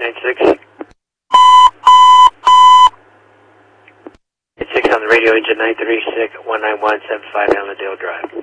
896. 86 on the radio, engine 936, 19175 Allendale Drive.